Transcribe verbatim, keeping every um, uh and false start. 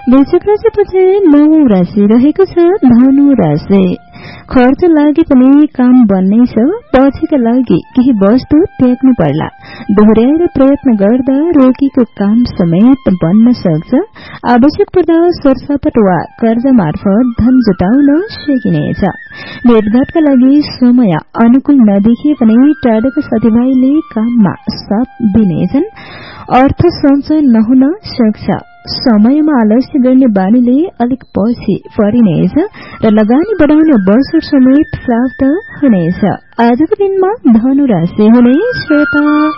वृश्चिक राशिपछि नौ राशि रहेको छ धनु राशि। खर्च लागे पनि काम बन्नेछ, पछिका लागि केही वस्तु त्याग्नु पर्ला। दोहोर्याएर प्रयत्न गर्दा रोकेको काम समेत बन्न सक्छ। आवश्यक पर्दा सरसपट वा कर्जा मार्फत धन जुटाउन सकिनेछ। भेटघाटका लागि समय अनुकूल नदेखिए पनि टाढाका साथीभाइले काममा साथ दिनेछन्। अर्थ सञ्चय नहुन सक्छ। समयमा आलस्य गर्ने बानीले अलिक पछि परिनेछ र लगानी बढाउने वर्ष समेत प्राप्त हुनेछ। आजको दिनमा धनु राशि हुने श्रोता